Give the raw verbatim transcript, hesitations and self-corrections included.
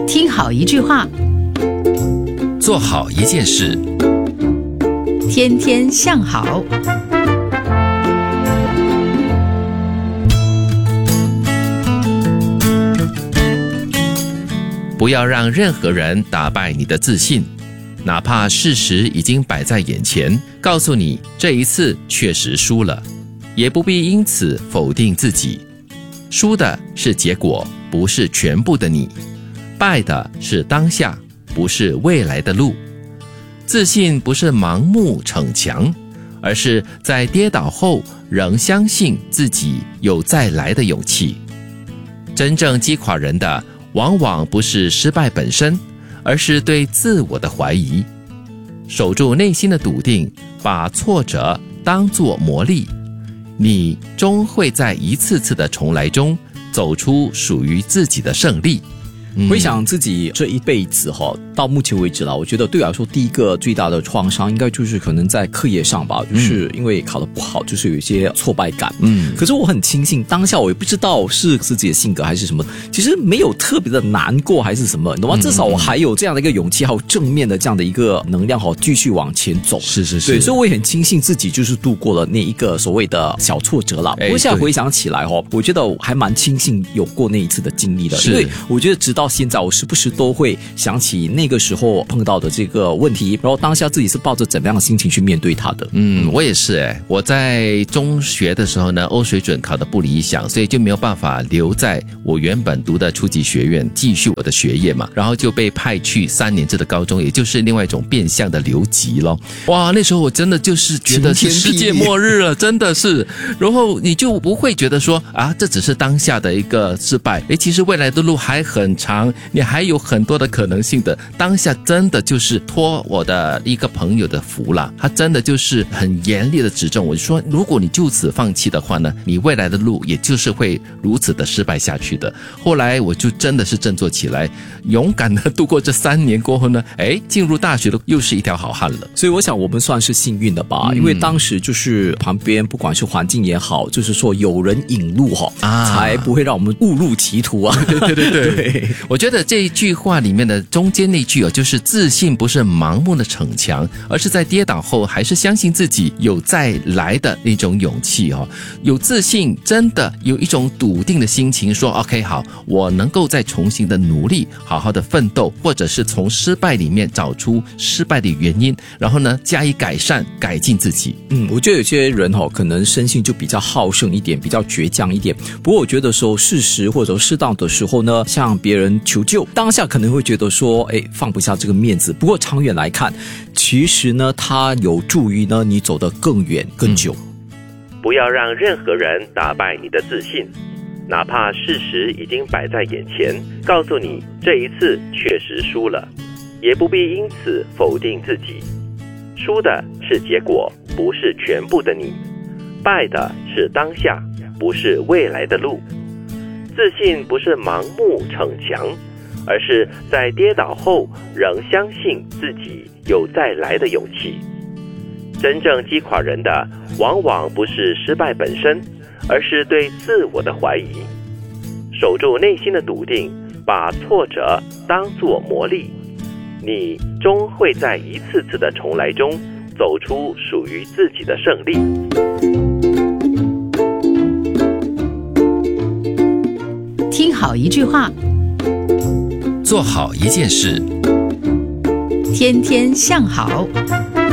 听好一句话， 做好一件事， 天天向好。 不要让任何人打败你的自信，哪怕事实已经摆在眼前，告诉你这一次确实输了，也不必因此否定自己。输的是结果，不是全部的你；败的是当下，不是未来的路。自信不是盲目逞强，而是在跌倒后仍相信自己有再来的勇气。真正击垮人的往往不是失败本身，而是对自我的怀疑。守住内心的笃定，把挫折当作磨砺，你终会在一次次的重来中走出属于自己的胜利。 回想自己这一辈子哈，到目前为止啦，我觉得对我来说第一个最大的创伤应该就是可能在课业上吧，就是因为考得不好，就是有一些挫败感。嗯，可是我很庆幸当下我也不知道是自己的性格还是什么，其实没有特别的难过还是什么，你懂吗？至少我还有这样的一个勇气，还有正面的这样的一个能量哈，继续往前走。 是是是， 对，所以我也很庆幸自己就是度过了那一个所谓的小挫折啦。不过现在回想起来哈，我觉得我还蛮庆幸有过那一次的经历的，因为我觉得直到到现在我时不时都会想起那个时候碰到的这个问题，然后当下自己是抱着怎么样的心情去面对它的。 嗯，我也是诶，我在中学的时候呢，欧水准考得不理想，所以就没有办法留在我原本读的初级学院继续我的学业嘛，然后就被派去三年制的高中，也就是另外一种变相的留级咯。哇，那时候我真的就是觉得是世界末日了，真的是。然后你就不会觉得说啊，这只是当下的一个失败，诶，其实未来的路还很长，你还有很多的可能性的。当下真的就是托我的一个朋友的福啦，他真的就是很严厉的指正我，说如果你就此放弃的话呢，你未来的路也就是会如此的失败下去的。后来我就真的是振作起来，勇敢的度过这三年过后呢，哎，进入大学的又是一条好汉了。 所以我想我们算是幸运的吧，嗯、因为当时就是旁边不管是环境也好，就是说有人引路哈、啊，才不会让我们误入歧途啊。 对对对对对。我觉得这一句话里面的中间那句哦，就是自信不是盲目的逞强，而是在跌倒后还是相信自己有再来的那种勇气哦。有自信，真的有一种笃定的心情，说 OK 好，我能够再重新的努力，好好的奋斗，或者是从失败里面找出失败的原因，然后呢加以改善，改进自己。 嗯，我觉得有些人哦，可能生性就比较好胜一点，比较倔强一点。不过我觉得说适时或者适当的时候呢，向别人求救，当下可能会觉得说，哎，放不下这个面子。不过长远来看，其实呢，它有助于呢你走得更远更久。 嗯、不要让任何人打败你的自信，哪怕事实已经摆在眼前，告诉你这一次确实输了，也不必因此否定自己。输的是结果，不是全部的你；败的是当下，不是未来的路。自信不是盲目逞强，而是在跌倒后仍相信自己有再来的勇气。真正击垮人的往往不是失败本身，而是对自我的怀疑。守住内心的笃定，把挫折当作磨砺，你终会在一次次的重来中走出属于自己的胜利。 听好一句话， 做好一件事， 天天向好。